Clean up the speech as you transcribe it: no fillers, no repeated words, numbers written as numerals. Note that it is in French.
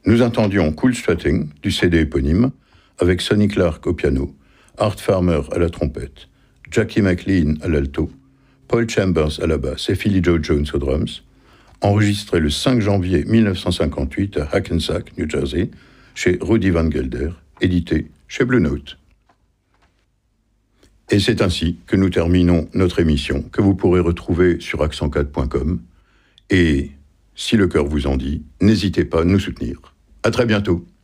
Nous entendions Cool Strutting du CD éponyme, avec Sonny Clark au piano, Art Farmer à la trompette, Jackie McLean à l'alto, Paul Chambers à la basse et Philly Joe Jones aux drums, enregistré le 5 janvier 1958 à Hackensack, New Jersey, chez Rudy Van Gelder, édité chez Blue Note. Et c'est ainsi que nous terminons notre émission, que vous pourrez retrouver sur accent4.com. Et si le cœur vous en dit, n'hésitez pas à nous soutenir. À très bientôt.